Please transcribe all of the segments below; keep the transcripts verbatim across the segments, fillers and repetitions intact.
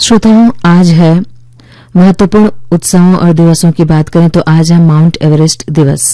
श्रोताओं, आज है महत्वपूर्ण उत्सवों और दिवसों की बात करें तो आज है माउंट एवरेस्ट दिवस।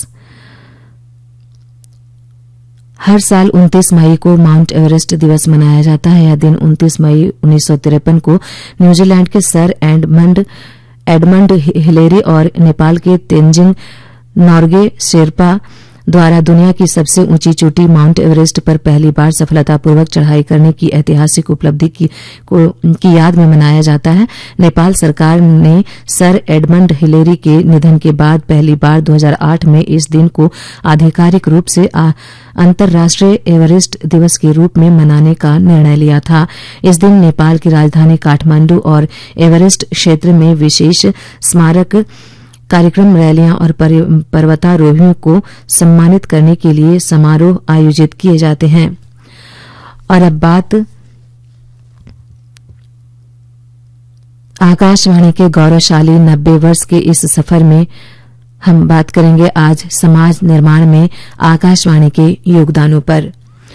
हर साल उनतीस मई को माउंट एवरेस्ट दिवस मनाया जाता है। यह दिन उनतीस मई उन्नीस सौ तिरपन को न्यूजीलैंड के सर एडमंड एडमंड हिलेरी और नेपाल के तेंजिंग नोर्गे शेरपा द्वारा दुनिया की सबसे ऊंची चोटी माउंट एवरेस्ट पर पहली बार सफलतापूर्वक चढ़ाई करने की ऐतिहासिक उपलब्धि की, को, की याद में मनाया जाता है। नेपाल सरकार ने सर एडमंड हिलेरी के निधन के बाद पहली बार दो हज़ार आठ में इस दिन को आधिकारिक रूप से अंतर्राष्ट्रीय एवरेस्ट दिवस के रूप में मनाने का निर्णय लिया था। इस दिन नेपाल की राजधानी काठमांडू और एवरेस्ट क्षेत्र में विशेष स्मारक कार्यक्रम, रैलियां और पर्वतारोहियों को सम्मानित करने के लिए समारोह आयोजित किए जाते हैं। और अब बात आकाशवाणी के गौरवशाली नब्बे वर्ष के इस सफर में हम बात करेंगे आज समाज निर्माण में आकाशवाणी के योगदानों पर।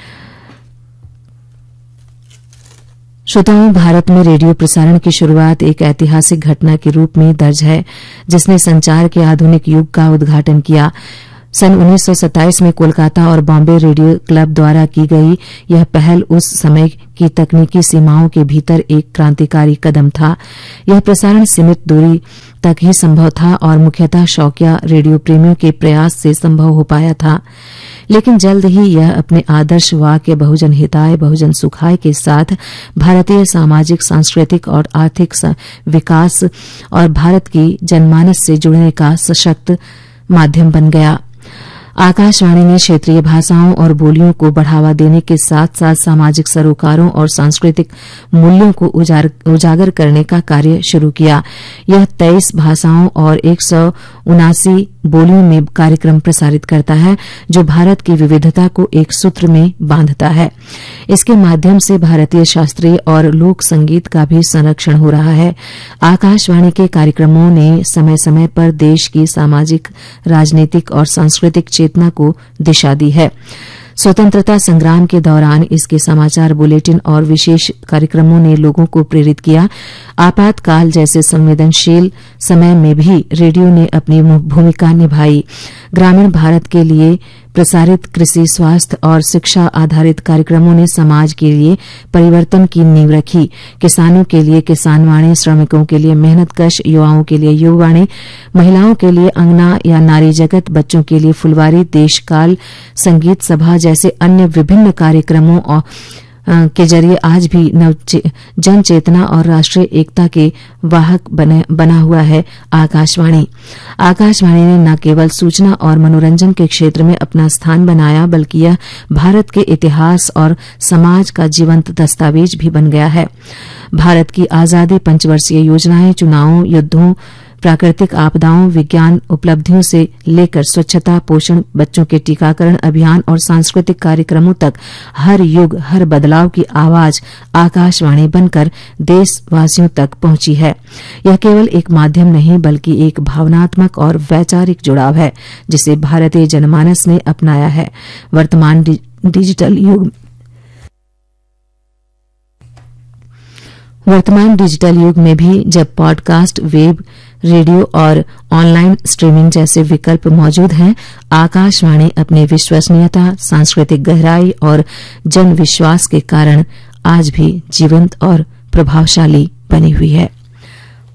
श्रोताओं, भारत में रेडियो प्रसारण की शुरुआत एक ऐतिहासिक घटना के रूप में दर्ज है, जिसने संचार के आधुनिक युग का उद्घाटन किया। सन उन्नीस सौ सत्ताईस में कोलकाता और बॉम्बे रेडियो क्लब द्वारा की गई यह पहल उस समय की तकनीकी सीमाओं के भीतर एक क्रांतिकारी कदम था। यह प्रसारण सीमित दूरी तक ही संभव था और मुख्यतः शौकिया रेडियो प्रेमियों के प्रयास से संभव हो पाया था। लेकिन जल्द ही यह अपने आदर्श वाक्य बहुजन हिताय बहुजन सुखाय के साथ भारतीय सामाजिक, सांस्कृतिक और आर्थिक विकास और भारत की जनमानस से जुड़ने का सशक्त माध्यम बन गया। आकाशवाणी ने क्षेत्रीय भाषाओं और बोलियों को बढ़ावा देने के साथ साथ सामाजिक सरोकारों और सांस्कृतिक मूल्यों को उजागर करने का कार्य शुरू किया। यह तेईस भाषाओं और एक सौ उनासी बोलियों में कार्यक्रम प्रसारित करता है, जो भारत की विविधता को एक सूत्र में बांधता है। इसके माध्यम से भारतीय शास्त्रीय और लोक संगीत का भी संरक्षण हो रहा है। आकाशवाणी के कार्यक्रमों ने समय समय पर देश की सामाजिक, राजनीतिक और सांस्कृतिक चेतना को दिशा दी है। स्वतंत्रता संग्राम के दौरान इसके समाचार बुलेटिन और विशेष कार्यक्रमों ने लोगों को प्रेरित किया। आपातकाल जैसे संवेदनशील समय में भी रेडियो ने अपनी भूमिका निभाई। ग्रामीण भारत के लिए प्रसारित कृषि, स्वास्थ्य और शिक्षा आधारित कार्यक्रमों ने समाज के लिए परिवर्तन की नींव रखी। किसानों के लिए किसानवाणी, श्रमिकों के लिए मेहनतकश, युवाओं के लिए युववाणी, महिलाओं के लिए अंगना या नारी जगत, बच्चों के लिए फुलवारी, देशकाल, संगीत सभा जैसे अन्य विभिन्न कार्यक्रमों और के जरिए आज भी नव जन चेतना और राष्ट्रीय एकता के वाहक बने, बना हुआ है आकाशवाणी। आकाशवाणी ने न केवल सूचना और मनोरंजन के क्षेत्र में अपना स्थान बनाया, बल्कि यह भारत के इतिहास और समाज का जीवंत दस्तावेज भी बन गया है। भारत की आजादी, पंचवर्षीय योजनाएं, चुनावों, युद्धों, प्राकृतिक आपदाओं, विज्ञान उपलब्धियों से लेकर स्वच्छता, पोषण, बच्चों के टीकाकरण अभियान और सांस्कृतिक कार्यक्रमों तक हर युग, हर बदलाव की आवाज आकाशवाणी बनकर देशवासियों तक पहुंची है। यह केवल एक माध्यम नहीं, बल्कि एक भावनात्मक और वैचारिक जुड़ाव है, जिसे भारतीय जनमानस ने अपनाया है। वर्तमान डि, डिजिटल युग वर्तमान डिजिटल युग में भी जब पॉडकास्ट, वेब, रेडियो और ऑनलाइन स्ट्रीमिंग जैसे विकल्प मौजूद हैं, आकाशवाणी अपनी विश्वसनीयता, सांस्कृतिक गहराई और जन विश्वास के कारण आज भी जीवंत और प्रभावशाली बनी हुई है।